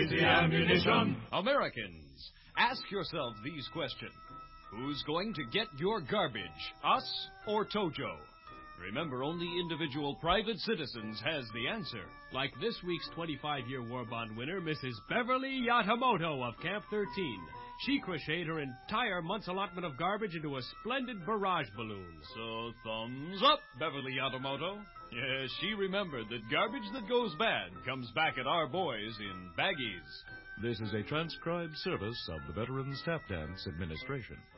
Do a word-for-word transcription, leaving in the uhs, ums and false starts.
Easy Ammunition. Americans, ask yourselves these questions. Who's going to get your garbage, us or Tojo? Remember, only individual private citizens has the answer. Like this week's twenty-five-year war bond winner, Missus Beverly Yatamoto of Camp thirteen. She crocheted her entire month's allotment of garbage into a splendid barrage balloon. So thumbs up, Beverly Yatamoto. Yes, she remembered that garbage that goes bad comes back at our boys in baggies. This is a transcribed service of the Veterans Tap Dance Administration.